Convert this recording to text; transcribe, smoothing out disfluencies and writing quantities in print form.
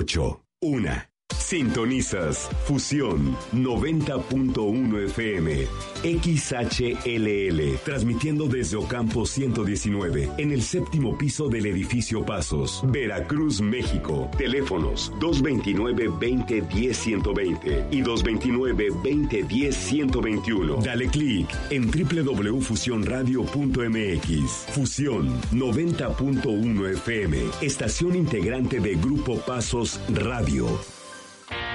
8. Una. Sintonizas Fusión 90.1 FM XHLL, transmitiendo desde Ocampo 119 en el séptimo piso del edificio Pasos, Veracruz, México. Teléfonos 229-2010-120 y 229-2010-121. Dale clic en www.fusionradio.mx. Fusión 90.1 FM, estación integrante de Grupo Pasos Radio.